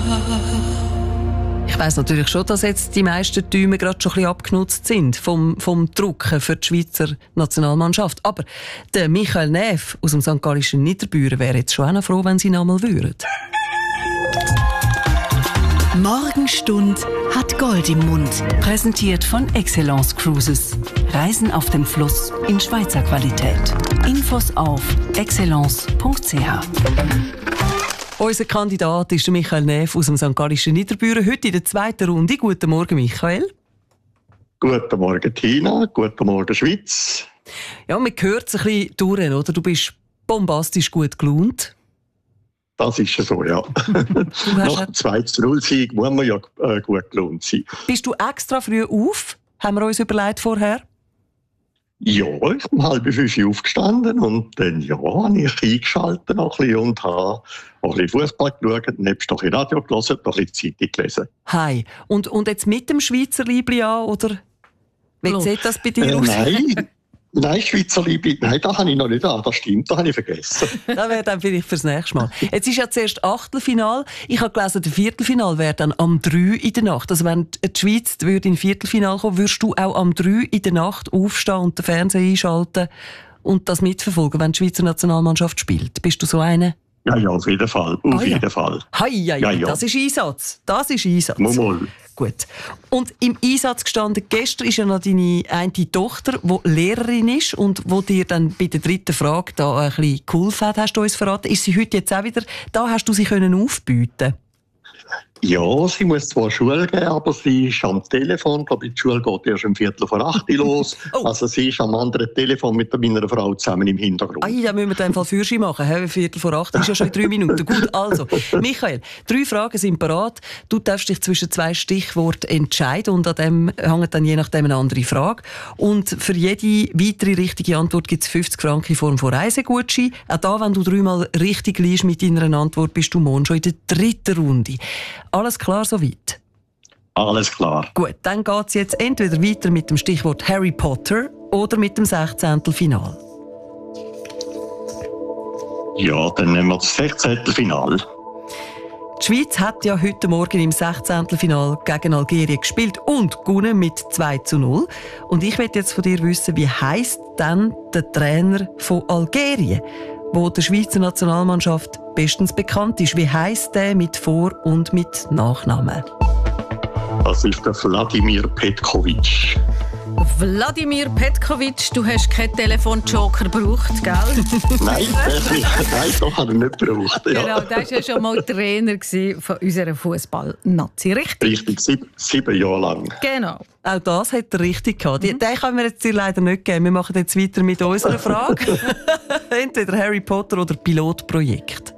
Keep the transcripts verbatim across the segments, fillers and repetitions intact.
Ich weiss natürlich schon, dass jetzt die meisten Däume gerade schon ein bisschen abgenutzt sind vom, vom Drucken für die Schweizer Nationalmannschaft. Aber der Michael Näf aus dem Sankt Gallischen Niederbüren wäre jetzt schon auch noch froh, wenn sie ihn einmal würden. Morgenstund hat Gold im Mund. Präsentiert von Excellence Cruises. Reisen auf dem Fluss in Schweizer Qualität. Infos auf excellence punkt c h. Unser Kandidat ist der Michael Näf aus dem Sankt Gallischen Niederbüren. Heute in der zweiten Runde. Guten Morgen, Michael. Guten Morgen, Tina. Guten Morgen, Schweiz. Ja, man hört es ein bisschen durch, oder? Du bist bombastisch gut gelaunt. Das ist ja so, ja. Nach dem zwei zu null Sieg muss man ja äh, gut gelaunt sein. Bist du extra früh auf? Haben wir uns überlegt vorher? Ja, ich bin halb fünf aufgestanden und dann ja, habe ich eingeschaltet noch ein bisschen und habe auch ein bisschen Fußball geschaut, nebst noch ein bisschen Radio gelesen, noch ein bisschen Zeitung gelesen. Hi. Und, und jetzt mit dem Schweizer Liebli an, oder wie Hallo. sieht das bei dir Äh, aus? nein, nein, Schweizer Liebe, nein, das habe ich noch nicht an, das stimmt, das habe ich vergessen. Das wäre dann vielleicht fürs nächste Mal. Jetzt ist ja zuerst Achtelfinal. Ich habe gelesen, der Viertelfinal wäre dann am drei in der Nacht. Also wenn die Schweiz würde in Viertelfinal kommen, würdest du auch am drei in der Nacht aufstehen und den Fernseher einschalten und das mitverfolgen, wenn die Schweizer Nationalmannschaft spielt? Bist du so eine? Ja, ja, auf jeden Fall, auf Ah, ja. jeden Fall. Hei, hei, Ja, hei, ja. das ist Einsatz. Das ist Einsatz. Mal, mal. Gut. Und im Einsatz gestanden, gestern ist ja noch deine eine Tochter, die Lehrerin ist und wo dir dann bei der dritten Frage da ein bisschen geholfen hat, hast du uns verraten. Ist sie heute jetzt auch wieder da? Hast du sie können aufbieten? Ja, sie muss zwar Schule gehen, aber sie ist am Telefon. Ich glaube, die Schule geht erst um Viertel vor acht los. Oh. Also sie ist am anderen Telefon mit meiner Frau zusammen im Hintergrund. Ei, da müssen wir dann Fall Führerschein machen. He? Viertel vor acht ist ja schon in drei Minuten. Gut, also, Michael, drei Fragen sind parat. Du darfst dich zwischen zwei Stichworten entscheiden und an dem hängt dann je nachdem eine andere Frage. Und für jede weitere richtige Antwort gibt es fünfzig Franken in Form von Reisegutschein. Auch da, wenn du dreimal richtig liegst mit deiner Antwort, bist du morgen schon in der dritten Runde. Alles klar soweit? Alles klar. Gut, dann geht es jetzt entweder weiter mit dem Stichwort Harry Potter oder mit dem sechzehnten Final. Ja, dann nehmen wir das sechzehnte Final. Die Schweiz hat ja heute Morgen im sechzehnten Final gegen Algerien gespielt und gewonnen mit zwei zu null. Und ich möchte jetzt von dir wissen, wie heisst denn der Trainer von Algerien, wo der Schweizer Nationalmannschaft bestens bekannt ist? Wie heisst der mit Vor- und mit Nachnamen? Das ist der Wladimir Petkovic. Wladimir Petkovic, du hast keinen Telefonjoker gebraucht, gell? Nein, das nicht. Nein, das hat er nicht gebraucht. Ja. Genau, der war ja schon mal Trainer von unserer Fußball-Nazi, richtig? Richtig, sieb, sieben Jahre lang. Genau. Auch das hat er richtig gehabt. Mhm. Den können wir jetzt dir leider nicht geben. Wir machen jetzt weiter mit unserer Frage. Entweder Harry Potter oder Pilotprojekt.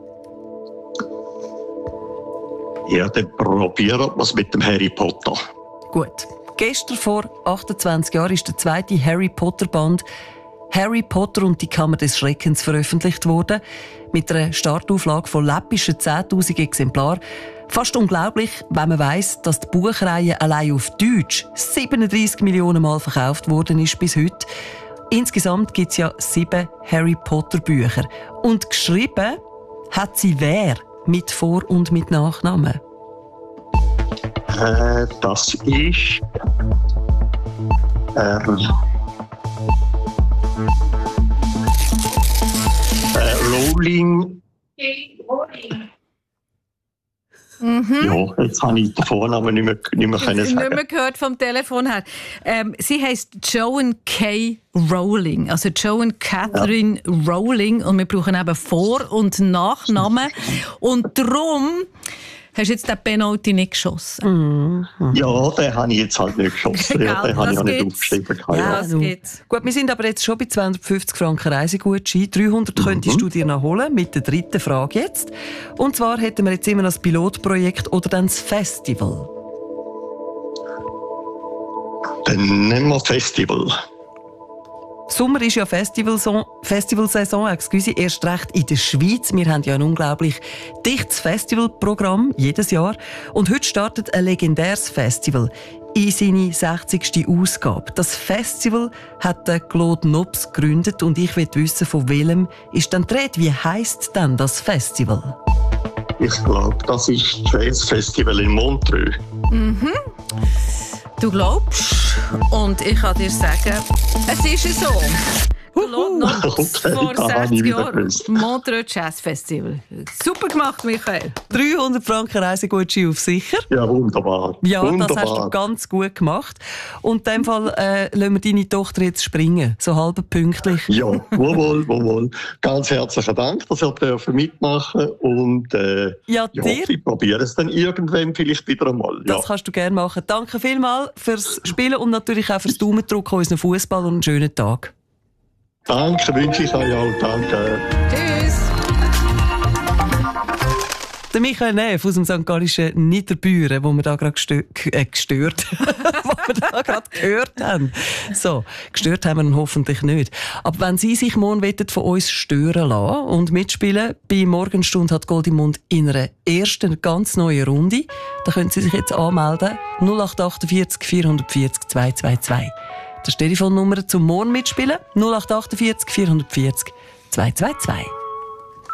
Ja, dann probieren wir es mit dem Harry Potter. Gut. Gestern vor achtundzwanzig Jahren ist der zweite Harry Potter Band Harry Potter und die Kammer des Schreckens veröffentlicht worden. Mit einer Startauflage von läppischen zehntausend Exemplaren. Fast unglaublich, wenn man weiss, dass die Buchreihe allein auf Deutsch siebenunddreissig Millionen Mal verkauft worden ist bis heute. Insgesamt gibt es ja sieben Harry Potter Bücher. Und geschrieben hat sie wer mit Vor- und mit Nachnamen? Äh, das ist... Ähm, äh, Rowling... Mhm. Ja, jetzt habe ich den Vornamen nicht mehr, nicht mehr können Nicht sagen. mehr gehört vom Telefon her. Ähm, sie heisst Joan K. Rowling, also Joan Catherine ja. Rowling. Und wir brauchen eben Vor- und Nachnamen. Und darum hast du jetzt den Penalty nicht geschossen. Mhm. Ja, den habe ich jetzt halt nicht geschossen. Ja, den habe ich auch nicht gibt's. aufgeschrieben. Ja, Ja. das gibt's. Gut, wir sind aber jetzt schon bei zweihundertfünfzig Franken Reisegutschein. dreihundert mhm. könntest du dir noch holen mit der dritten Frage jetzt. Und zwar hätten wir jetzt immer das Pilotprojekt oder dann das Festival. Dann nehmen wir Festival. Sommer ist ja Festivalsaison, Festivalsaison, excuse, erst recht in der Schweiz. Wir haben ja ein unglaublich dichtes Festivalprogramm jedes Jahr. Und heute startet ein legendäres Festival in seine sechzigste Ausgabe. Das Festival hat der Claude Nobs gegründet und ich will wissen, von welchem ist dann die Rede. Wie heisst denn das Festival? Ich glaube, das ist das Jazzfestival in Montreux. Mhm. Du glaubst, und ich kann dir sagen, es ist so. Noch Okay, vor da habe ich sechzig wieder Jahren. gewusst. Montreux Jazz Festival. Super gemacht, Michael. dreihundert Franken Reisegutschein auf sicher. Ja, wunderbar. Ja, wunderbar. das hast du ganz gut gemacht. Und in dem Fall äh, lassen wir deine Tochter jetzt springen, so halb pünktlich. Ja, wohl, wohl. Ganz herzlichen Dank, dass ihr dürfen mitmachen und äh, Ja, ja, dir. ich probiere es dann irgendwann vielleicht wieder einmal. Ja. Das kannst du gerne machen. Danke vielmals fürs Spielen und natürlich auch fürs Daumendrücken an unseren Fußball und einen schönen Tag. Danke, wünsche ich euch auch. Danke. Tschüss. Der Michael Neff aus dem Sankt Gallischen Niederbüren, wo wir da gerade gestö äh, gestört, wo wir da gerade gehört haben. So, gestört haben wir ihn hoffentlich nicht. Aber wenn Sie sich morgen von uns stören lassen und mitspielen, bei Morgenstunde hat Goldimund in einer ersten ganz neuen Runde, dann können Sie sich jetzt anmelden. null acht achtundvierzig vierhundertvierzig zweihundertzweiundzwanzig. Das ist die Telefonnummer zum Morgen mitspielen. null acht achtundvierzig vierhundertvierzig zweihundertzweiundzwanzig.